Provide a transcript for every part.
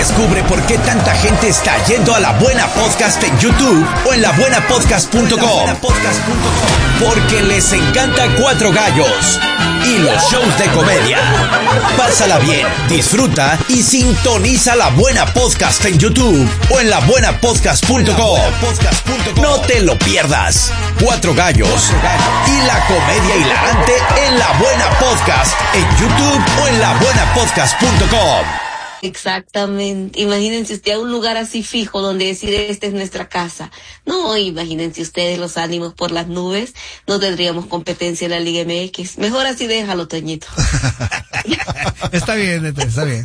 Descubre por qué tanta gente está yendo a La Buena Podcast en YouTube o en labuenapodcast.com. Porque les encanta Cuatro Gallos y los shows de comedia. Pásala bien, disfruta y sintoniza La Buena Podcast en YouTube o en labuenapodcast.com. No te lo pierdas. Cuatro Gallos y la comedia hilarante en La Buena Podcast en YouTube o en labuenapodcast.com. Exactamente. Imagínense usted a un lugar así fijo donde decir esta es nuestra casa. No, imagínense ustedes los ánimos por las nubes. No tendríamos competencia en la Liga MX. Mejor así déjalo, Toñito. Está bien, está bien.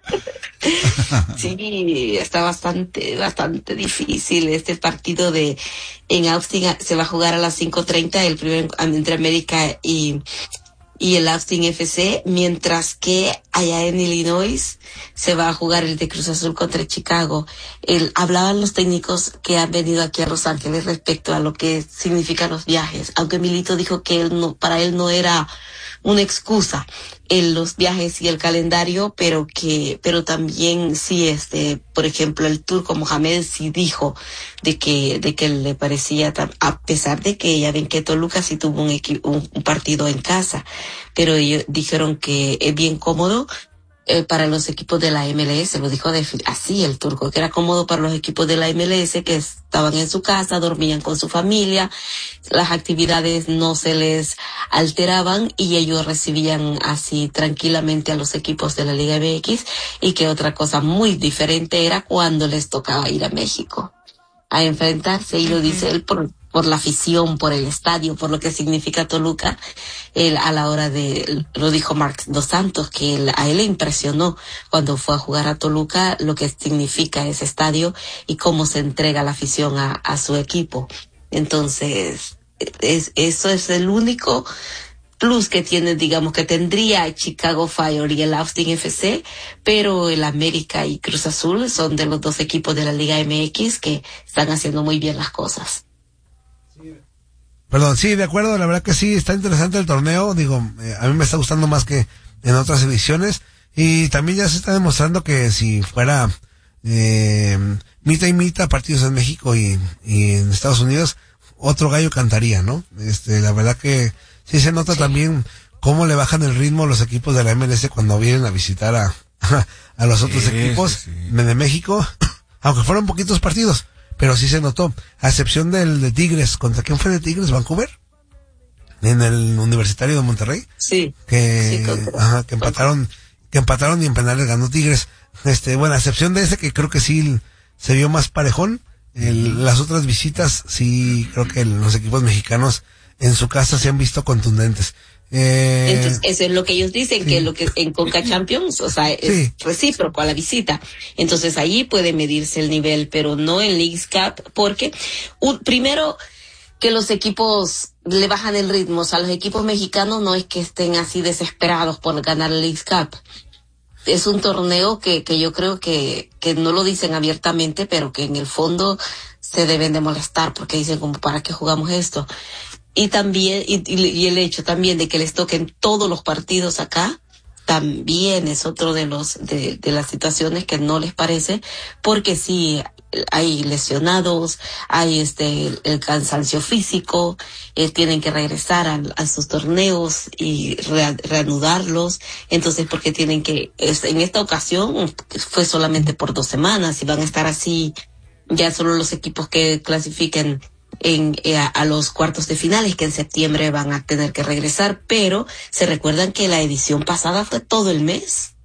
Sí, está bastante difícil este partido en Austin. Se va a jugar a las 5:30 el primero entre América y el Austin FC, mientras que allá en Illinois se va a jugar el de Cruz Azul contra Chicago. Hablaban los técnicos que han venido aquí a Los Ángeles respecto a lo que significan los viajes, aunque Milito dijo que para él no era una excusa los viajes y el calendario, pero también sí, por ejemplo, el turco Mohamed sí dijo de que le parecía, a pesar de que ya ven que Toluca sí tuvo un partido en casa, pero ellos dijeron que es bien cómodo para los equipos de la MLS, lo dijo así el turco, que era cómodo para los equipos de la MLS que estaban en su casa, dormían con su familia, las actividades no se les alteraban y ellos recibían así tranquilamente a los equipos de la Liga MX, y que otra cosa muy diferente era cuando les tocaba ir a México a enfrentarse, y lo dice él por la afición, por el estadio, por lo que significa Toluca. Él a la hora lo dijo Marc Dos Santos, que a él le impresionó cuando fue a jugar a Toluca lo que significa ese estadio y cómo se entrega la afición a su equipo. Entonces, eso es el único plus que tiene, digamos, que tendría Chicago Fire y el Austin FC, pero el América y Cruz Azul son de los dos equipos de la Liga MX que están haciendo muy bien las cosas. Perdón, sí, de acuerdo, la verdad que sí, está interesante el torneo, digo, a mí me está gustando más que en otras ediciones, y también ya se está demostrando que si fuera mitad y mitad partidos en México y en Estados Unidos, otro gallo cantaría, ¿no? La verdad que sí se nota también cómo le bajan el ritmo los equipos de la MLS cuando vienen a visitar a los otros equipos de México, aunque fueron poquitos partidos. Pero sí se notó, a excepción del de Tigres. ¿Contra quién fue de Tigres? ¿Vancouver? En el Universitario de Monterrey. Sí. Que empataron y en penales ganó Tigres. Bueno, a excepción de ese, que creo que sí se vio más parejón. Las otras visitas, sí, creo que los equipos mexicanos en su casa se han visto contundentes. Entonces, eso es lo que ellos dicen, que lo que en Conca Champions, o sea, es recíproco a la visita. Entonces ahí puede medirse el nivel, pero no en Leagues Cup, porque primero que los equipos le bajan el ritmo, o sea, los equipos mexicanos no es que estén así desesperados por ganar el Leagues Cup. Es un torneo que yo creo que no lo dicen abiertamente, pero que en el fondo se deben de molestar, porque dicen como, ¿para qué jugamos esto? Y también, y el hecho también de que les toquen todos los partidos acá, también es otro de las situaciones que no les parece, porque sí, hay lesionados, hay el cansancio físico, tienen que regresar a sus torneos y reanudarlos. Entonces, porque tienen que, en esta ocasión fue solamente por 2 semanas y van a estar así ya solo los equipos que clasifiquen a los cuartos de finales, que en septiembre van a tener que regresar, pero se recuerdan que la edición pasada fue todo el mes.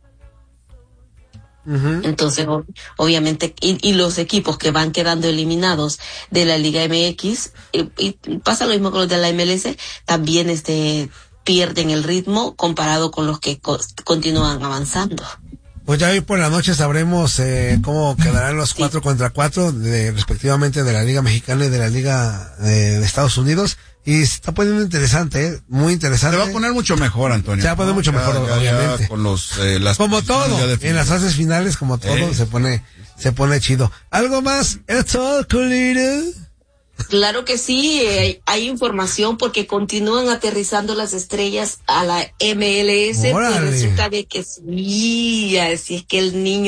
Uh-huh. Entonces, obviamente, y los equipos que van quedando eliminados de la Liga MX, y pasa lo mismo con los de la MLS, también pierden el ritmo comparado con los que continúan avanzando. Pues ya hoy por la noche sabremos cómo quedarán los 4 contra 4 respectivamente de la Liga Mexicana y de la Liga de Estados Unidos, y se está poniendo interesante, muy interesante. Se va a poner mucho mejor, Antonio. Se va a poner mucho mejor, obviamente. Ya con como todo, en las fases finales, como todo, se pone chido. ¿Algo más? It's all cool. Claro que sí, hay información porque continúan aterrizando las estrellas a la MLS. ¡Órale! Pues resulta de que sí, así es que el niño